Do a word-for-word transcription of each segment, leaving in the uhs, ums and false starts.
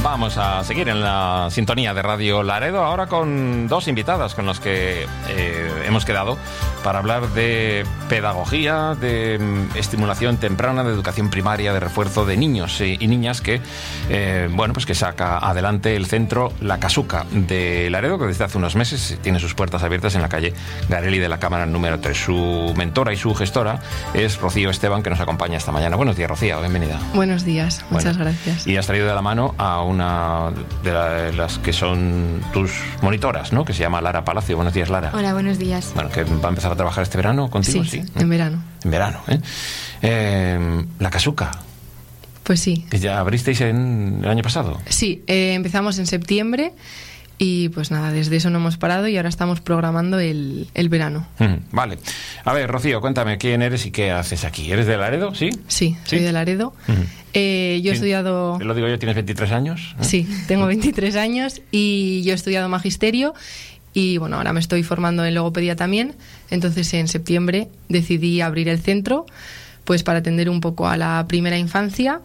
Vamos a seguir en la sintonía de Radio Laredo, ahora con dos invitadas con las que eh, hemos quedado para hablar de pedagogía, de estimulación temprana, de educación primaria, de refuerzo de niños y niñas que, eh, bueno, pues que saca adelante el centro La Casuca de Laredo, que desde hace unos meses tiene sus puertas abiertas en la calle Garelli de la Cámara número tres. Su mentora y su gestora es Rocío Esteban, que nos acompaña esta mañana. Buenos días, Rocío, bienvenida. Buenos días, muchas bueno, gracias. Y has traído de la mano a una de la, las que son tus monitoras, ¿no? Que se llama Lara Palacio. Buenos días, Lara. Hola, buenos días. Bueno, que va a empezar a trabajar este verano contigo, sí. Sí, en verano. En verano, ¿eh? eh La Casuca. Pues sí. Que ya abristeis en el año pasado. Sí, eh, empezamos en septiembre y pues nada, desde eso no hemos parado y ahora estamos programando el, el verano. Mm, vale. A ver, Rocío, cuéntame quién eres y qué haces aquí. ¿Eres de Laredo, sí? Sí, soy ¿Sí? de Laredo. Mm. Eh, yo he estudiado... Lo digo yo, ¿tienes veintitrés años? ¿Eh? Sí, tengo veintitrés años y yo he estudiado magisterio y bueno, ahora me estoy formando en logopedia también. Entonces en septiembre decidí abrir el centro pues para atender un poco a la primera infancia.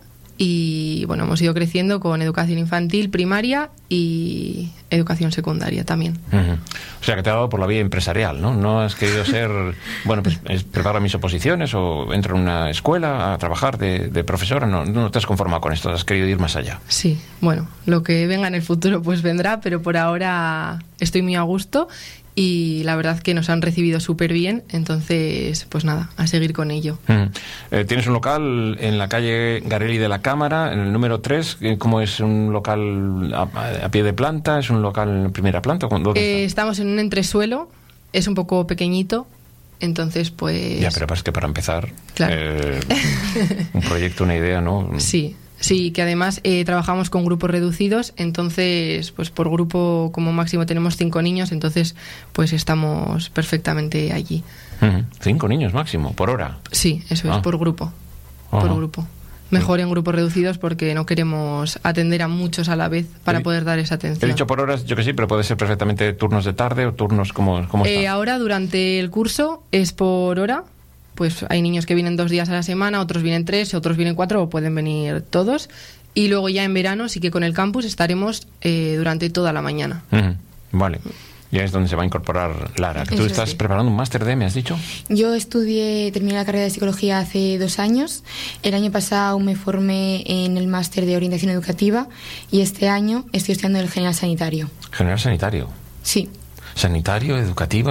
Y bueno, hemos ido creciendo con educación infantil, primaria y educación secundaria también. Uh-huh. O sea, que te ha dado por la vía empresarial, ¿no? No has querido ser, bueno, pues es, preparo mis oposiciones o entro en una escuela a trabajar de, de profesora. No, no te has conformado con esto, has querido ir más allá. Sí, bueno, lo que venga en el futuro pues vendrá, pero por ahora estoy muy a gusto. Y la verdad que nos han recibido súper bien, entonces, pues nada, a seguir con ello. Mm. Eh, tienes un local en la calle Garelli de la Cámara, en el número tres. ¿Cómo es un local a, a pie de planta? ¿Es un local en primera planta? ¿Dónde eh, está? Estamos en un entresuelo, es un poco pequeñito, entonces pues... Ya, pero es que para empezar, claro. eh, un proyecto, una idea, ¿no? Sí. Sí, que además eh, trabajamos con grupos reducidos, entonces, pues por grupo como máximo tenemos cinco niños, entonces, pues estamos perfectamente allí. Uh-huh. Cinco niños máximo, por hora. Sí, eso es, ah. por grupo, uh-huh. por grupo. Mejor en grupos reducidos porque no queremos atender a muchos a la vez para He, poder dar esa atención. He dicho por horas, yo que sí, pero puede ser perfectamente turnos de tarde o turnos como, como eh, ahora, durante el curso, es por hora. Pues hay niños que vienen dos días a la semana, otros vienen tres, otros vienen cuatro, o pueden venir todos. Y luego ya en verano sí que con el campus estaremos eh, durante toda la mañana. Uh-huh. Vale. Ya es donde se va a incorporar Lara. Que tú estás sí. preparando un máster de, ¿me has dicho? Yo estudié, terminé la carrera de psicología hace dos años. El año pasado me formé en el máster de orientación educativa y este año estoy estudiando el general sanitario. ¿General sanitario? Sí. ¿Sanitario, educativo?